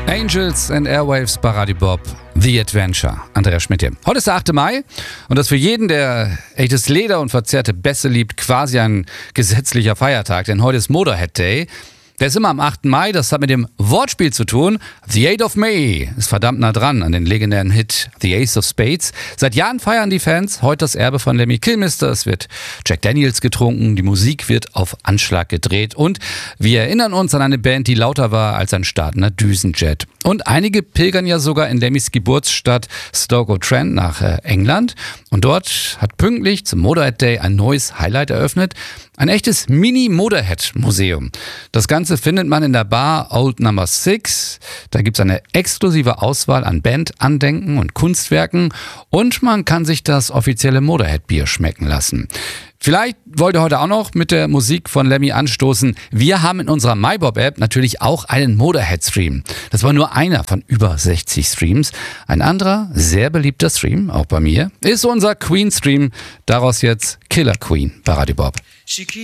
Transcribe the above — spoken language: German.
Angels and Airwaves bei Radio Bob, The Adventure. Andreas Schmidt hier. Heute ist der 8. Mai und das für jeden, der echtes Leder und verzerrte Bässe liebt, quasi ein gesetzlicher Feiertag, denn heute ist Motorhead Day. Der ist immer am 8. Mai, das hat mit dem Wortspiel zu tun. The 8th of May ist verdammt nah dran an den legendären Hit The Ace of Spades. Seit Jahren feiern die Fans heute das Erbe von Lemmy Kilmister. Es wird Jack Daniels getrunken, die Musik wird auf Anschlag gedreht und wir erinnern uns an eine Band, die lauter war als ein startender Düsenjet. Und einige pilgern ja sogar in Lemmys Geburtsstadt Stoke-on-Trent nach England. Und dort hat pünktlich zum Motorhead Day ein neues Highlight eröffnet. Ein echtes Mini-Motorhead-Museum. Das Ganze findet man in der Bar Old No. 6. Da gibt es eine exklusive Auswahl an Bandandenken und Kunstwerken und man kann sich das offizielle Motorhead-Bier schmecken lassen. Vielleicht wollt ihr heute auch noch mit der Musik von Lemmy anstoßen. Wir haben in unserer MyBob-App natürlich auch einen Motorhead-Stream. Das war nur einer von über 60 Streams. Ein anderer, sehr beliebter Stream, auch bei mir, ist unser Queen-Stream. Daraus jetzt Killer Queen bei Radio Bob.